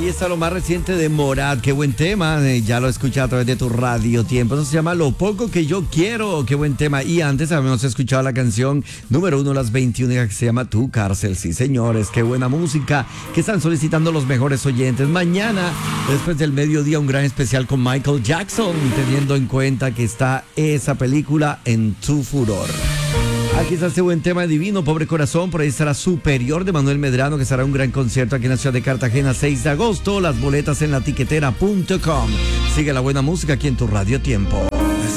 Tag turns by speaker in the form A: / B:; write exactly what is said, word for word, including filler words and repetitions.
A: está lo más reciente de Morat. Qué buen tema. Eh, ya lo he escuchado a través de tu radio tiempo. Eso se llama Lo Poco Que Yo Quiero. Qué buen tema. Y antes habíamos escuchado la canción número uno, las veintiuna, que se llama Tu Cárcel. Sí, señores. Qué buena música que están solicitando los mejores oyentes. Mañana, después del mediodía, un gran especial con Michael Jackson, teniendo en cuenta que está esa película en tu furor. Aquí está este buen tema, Divino, Pobre Corazón. Por ahí estará Superior, de Manuel Medrano, que será un gran concierto aquí en la ciudad de Cartagena, seis de agosto. Las boletas en la tiquetera punto com. Sigue la buena música aquí en tu Radio Tiempo.